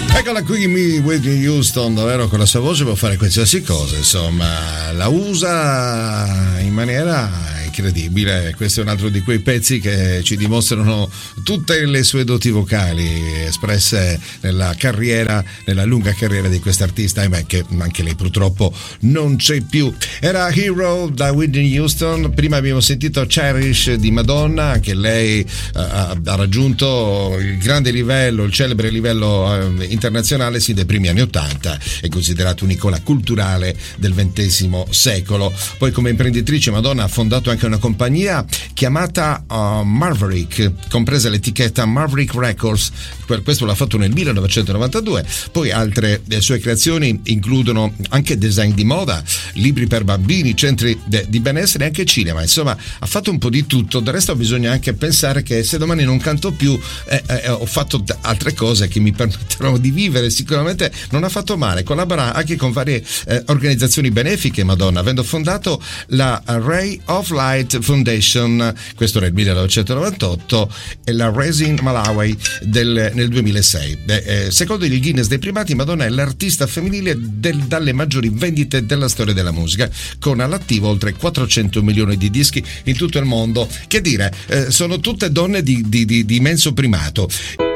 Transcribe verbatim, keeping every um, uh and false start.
Eccola qui, mi Whitney Houston, davvero con la sua voce può fare qualsiasi cosa, insomma, la usa in maniera incredibile. Questo è un altro di quei pezzi che ci dimostrano tutte le sue doti vocali espresse nella carriera, nella lunga carriera di quest'artista, eh, che anche lei purtroppo non c'è più. Era Hero da Whitney Houston, prima abbiamo sentito Cherish di Madonna, anche lei uh, ha raggiunto il grande livello, il celebre livello uh, internazionale sin dai primi anni ottanta, è considerato un'icona culturale del ventesimo secolo. Poi come imprenditrice Madonna ha fondato anche una compagnia chiamata uh, Maverick, compresa l'etichetta Maverick Records, per questo l'ha fatto nel millenovecentonovantadue. Poi altre eh, sue creazioni includono anche design di moda, libri per bambini, centri de- di benessere e anche cinema. Insomma, ha fatto un po' di tutto. Del resto bisogna anche pensare che se domani non canto più eh, eh, ho fatto d- altre cose che mi permetteranno di vivere. Sicuramente non ha fatto male. Collabora anche con varie eh, organizzazioni benefiche Madonna, avendo fondato la Ray of Light Foundation, questo nel millenovecentonovantotto, e la Raising Malawi del, nel duemilasei. Beh, eh, secondo il Guinness dei primati, Madonna è l'artista femminile del, dalle maggiori vendite della storia della musica, con all'attivo oltre quattrocento milioni di dischi in tutto il mondo. Che dire, eh, sono tutte donne di, di, di, di immenso primato.